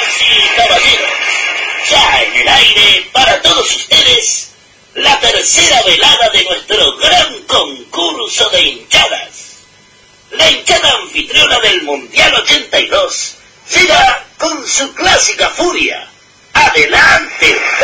Damas y caballeros, ya en el aire para todos ustedes, la tercera velada de nuestro gran concurso de hinchadas. La hinchada anfitriona del Mundial 82 llega con su clásica furia. ¡Adelante!